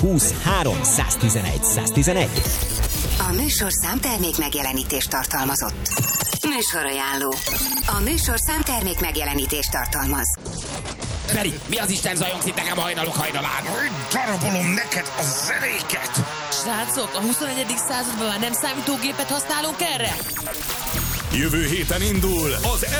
20 3 111 111. A műsor számtermék megjelenítést tartalmazott. Műsorajánló. A műsor számtermék megjelenítést tartalmaz. Feri, mi az Isten zajongsz itt nekem a hajnalok hajnalán? Darabolom neked a zenéket! Srácok, a 21. században már nem számítógépet használunk erre? Jövő héten indul az